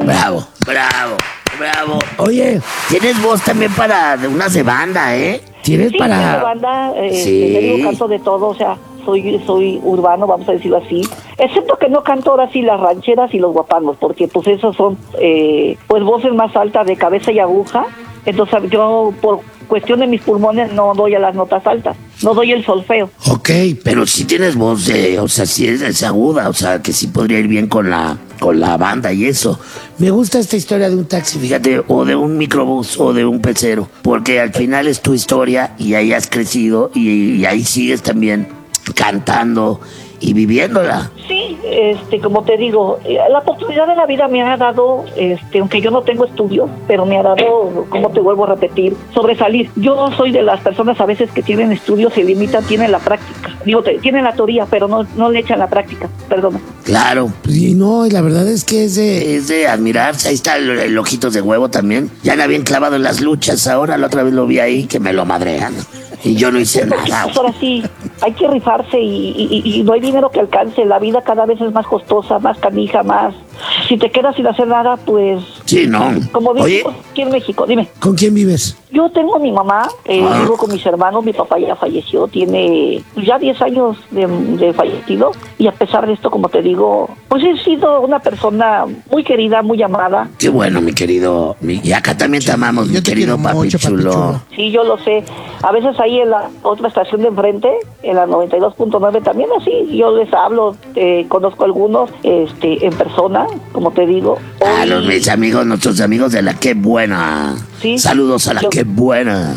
Bravo, bravo, bravo. Oye, tienes voz también para de unas de banda, ¿eh? Tienes Sí, para... tengo banda, Sí. te digo, canto de todo, o sea, soy urbano, vamos a decirlo así. Excepto que no canto ahora sí las rancheras y los guapangos, porque pues esos son, pues voces más altas de cabeza y aguja. Entonces yo, por cuestión de mis pulmones, no doy a las notas altas, no doy el solfeo. Ok, pero sí tienes voz de, o sea, sí es aguda, o sea, que sí podría ir bien con la banda y eso. Me gusta esta historia de un taxi, fíjate, o de un microbús o de un pecero, porque al final es tu historia y ahí has crecido y ahí sigues también cantando y viviéndola. Sí, como te digo, la oportunidad de la vida me ha dado, aunque yo no tengo estudios, pero me ha dado, como te vuelvo a repetir, sobresalir. Yo soy de las personas a veces que tienen estudios, se limitan, tienen la práctica. Digo, tienen la teoría, pero no le echan la práctica, perdona. Claro, y no, y la verdad es que es de admirarse. Ahí está el Ojitos de Huevo también. Ya anda bien clavado en las luchas ahora, la otra vez lo vi ahí que me lo madrean. Y yo no hice nada. Pues ahora sí, hay que rifarse y no hay dinero que alcance. La vida cada vez es más costosa, más canija, más... Si te quedas sin hacer nada, pues... Sí, no. Como digo, Oye, aquí en México, dime. ¿con quién vives? Yo tengo a mi mamá, vivo con mis hermanos, mi papá ya falleció, tiene ya 10 años de fallecido, y a pesar de esto, como te digo, pues he sido una persona muy querida, muy amada. Qué bueno, mi querido. Y acá también te amamos, mi querido papi mucho, papi chulo. chulo. Sí, yo lo sé. A veces ahí en la otra estación de enfrente, en la 92.9, también así, yo les hablo, conozco a algunos en persona, como te digo. A Hoy- mis amigos, nuestros amigos de la Qué Buena. Sí. Saludos a la Yo- Qué Buena.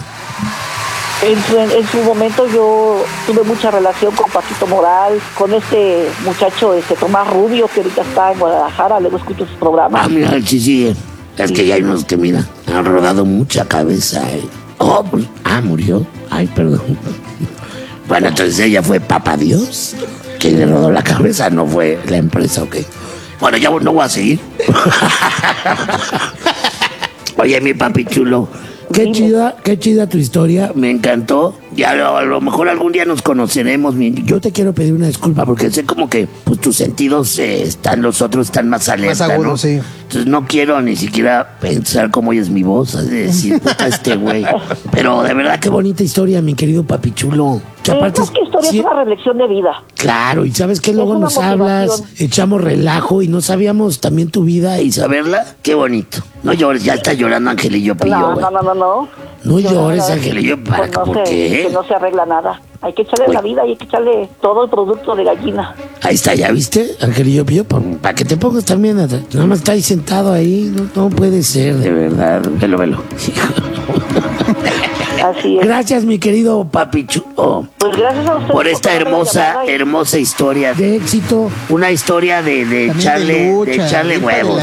En su momento yo tuve mucha relación con Paquito Moral, con este muchacho Tomás Rubio, que ahorita está en Guadalajara, luego escucho sus programas. Ah, mira, sí, sí. Es que ya hay unos que, mira, han rodado mucha cabeza. Oh, pues, murió. Ay, perdón. Bueno, entonces ella fue Papá Dios, quien le rodó la cabeza, no fue la empresa, ¿ok? Bueno, ya no voy a seguir. Oye, mi papi chulo, qué chida tu historia, me encantó. Ya a lo mejor algún día nos conoceremos. Yo te quiero pedir una disculpa porque sé como que pues, tus sentidos los otros están más alerta, Más agudos, ¿no? sí. Entonces no quiero ni siquiera pensar cómo oyes mi voz, es decir, puta este güey. Pero de verdad qué bonita historia, mi querido papi chulo. Que aparte Más que historia sí, es una reflexión de vida. claro, y sabes que luego una nos hablas, motivación. echamos relajo y no sabíamos también tu vida y saberla, qué bonito. No llores, ya está llorando Angelillo Pillo, No, güey. no. No llores, no, Angelillo, pues ¿por qué? Que no se arregla nada. Hay que echarle Uy. la vida y hay que echarle todo el producto de gallina. Ahí está, ¿ya viste, Angelillo Pillo? Para que te pongas también, nada más está ahí sentado ahí, no puede ser, de verdad, velo. Así es. Gracias, mi querido papi chulo, Pues gracias a ustedes por esta tomarme la llamada y- hermosa historia de éxito, una historia de También de echarle lucha, huevos.